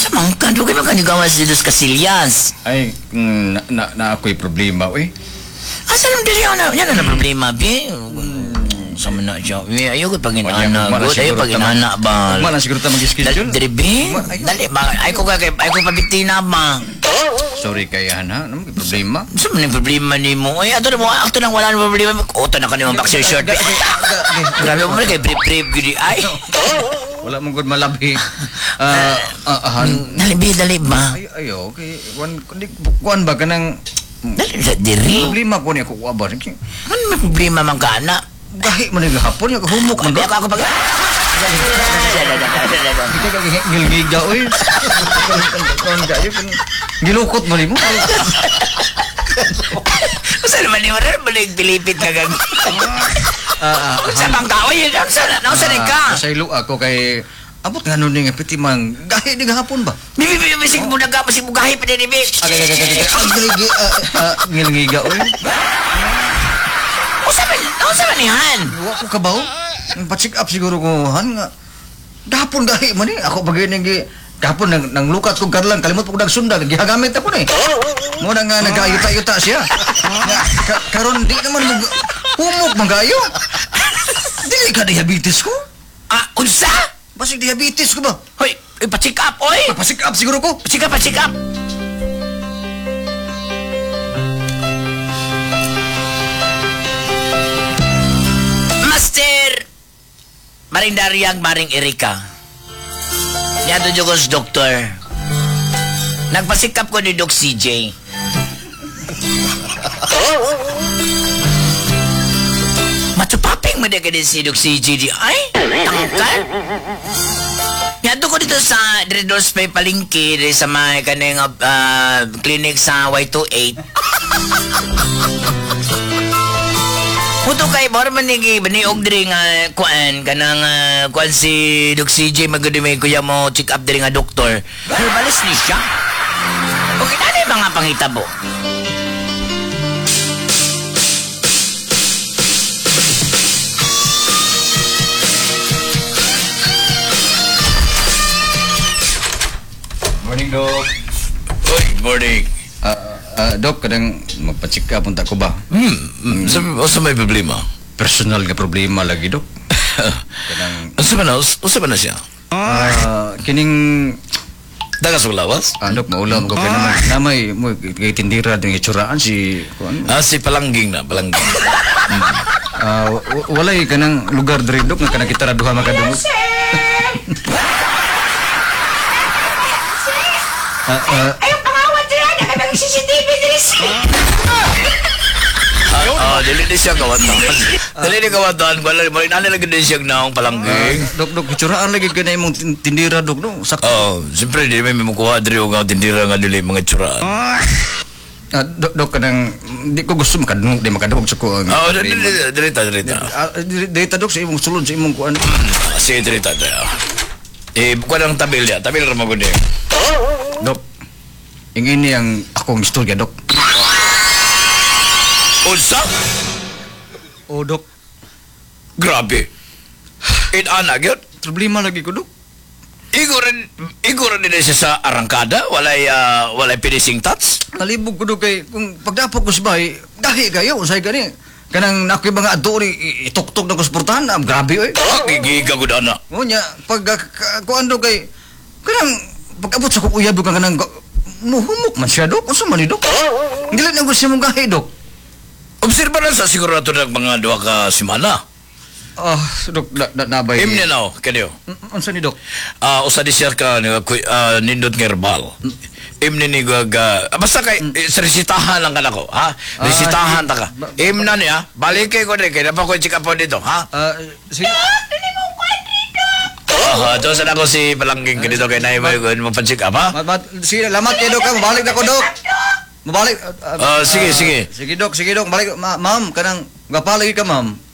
Sa mangkan, huwag kayo makanigawas dito sa Casillas. Ay, na ako'y problema, Asa naman dili ako na, yan na problema, Bi. Sama na siya. Ayaw ko pag inana. Ayaw pag inana ba? Wala siguro tayo mag-schedule. Dali, Bi. Dali, ay ko pabiktina ba? Sorry kaya, Hana. Ano may problema? Saan man yung problema ni mo? Ay, ato nang wala na problema. Oto na ka naman boxer short. Grabe mo kay brip-brip, gudi. Ay. Wala mong good malabi. Dali ba? Ayo, okay. Kuan ba ka ng... Diri? Problema ko niya kukuha ba? Ano may problema man ka, anak? Gahi man yung hapon, yung humok man ba? Ako pag... Ika gilgiga, uy. Gilukot mo rin mo. Saan naman yung rin? Balik pilipit na gag... Sa bang ka? Uy, nausan ka? Masaylo ako kay... Abot nga nun nga piti man. Gahi di hapon ba? Bisig mo na ka, masig mo gahi pa din, Bibi. Gilgiga, uy. Nausan man yan? Huwag ko kabaw. Pa-check up siguro ko, Han, nga. Dapon gahi man eh. Ako bagay nang dapon nang lukat ko karlang. Kalimot po ko nagsundag. Gihagamit ako na eh. Muna nga nagkayuta-yuta siya. Karon di naman humok magayo. Dili ka diabetes ko? Unsa? Basig diabetes ko ba? Hoy, pa-check up, oy! Pa-check up siguro ko. Pa-check up. Master! Maring Daryang, Maring Erika. Niyato dyo ko sa doktor. Nagpasikap ko ni Doc CJ. Matupaping mo na ka din si Doc CJ di ay? Tangkal? Niyato ko dito sa Dredos Pay Palingki sa may kaning clinic sa Y28. Puto kay Borman ni baniog diri nga kuan kanang kuan si Doc CJ magdumay kuya mo check up diri nga doktor. Herbalis ni siya. Okay na mga pangitabo. Morning, Doc. Oy, morning. Doc, kadang magpa-check up punta ko ba? Sa may problema? Personal nga problema lagi, Doc. Kadang... Usa ba na siya? Kining... Dagas mo lawas? Doc, maulam ko. Kaya naman, namay mo, kay tindira din itsuraan si... Si Palangging na, Palangging. Walay ka ng lugar diri, Doc, nga kanang kita raduha makadungog. Ayaw pangawat dira na ka ng CCTV diri siya. Dili din siya kawatan. Dili din kawatan. Wala mo inali lagi din siya naong Palangging. Dok, itsuraan lagi ka na imong tindira, Dok, no? Siyempre, di may makuha diri o nga tindira nga dili mga itsuraan. Dok, kanang... Di ko gusto makadungog, di makadungog sa ko. Dirita. Dirita, Dok, sa imong sulod, sa imong kuan. Sige, dirita. Bukan ang tabil niya. Tabil ramah ko din. Dok, ini yang akong istorya, Dok. Unsa? Oh, Dok. Grabe. Anak yun? Problema lagi ko, Dok. Igo rin din siya sa arangkada? Walay finishing touch? Nalibog ko, Dok, kay kung pagdapok ko sa bahay, dahi kayo, usay ka ni. Kanang nakoy mga adto ni ituktok na ko sa portahan, grabe, oy. Gigiga ko na. Ngunya, pag kuan, Dok, kay kanang pag-abot sa kong uyab, Dok, kanang muhumok man siya, Dok. Unsa man ni, Dok? Hindi lang nang gusto mong gahi, Dok. Obserba na sa siguro ito ng mga 2 ka simana. Dok, nabay. Imni na, kanyo. Unsa ni, Dok? Usa di siya ka nindot ng herbal. Imni ni basta kay sa resitahan lang ka na ko, ha? Resitahan ta ka. Imna niya, balik ko din, kaya pa ko check up dito, ha? Sige. Doon ako si Palangging dito kay Nay mo pa-check up, ha? Sige, lamat kayo, Dok, mabalik na ko, Dok. Mabalik. Sige. Sige, Dok, balik. Ma'am, kanang gapalig ka, ma'am.